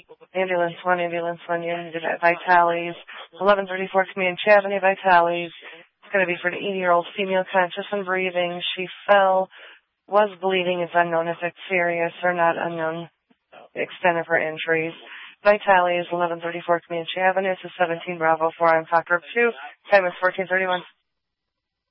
Ambulance 1, unit at Vitales. 1134 Comanche Avenue, Vitales. It's going to be for an 80-year-old female conscious and breathing. She fell, was bleeding. It's unknown if it's serious or not unknown the extent of her injuries. Vitales, 1134 Comanche Avenue. It's a 17 Bravo 4 on Clock Group 2. Time is 14:31.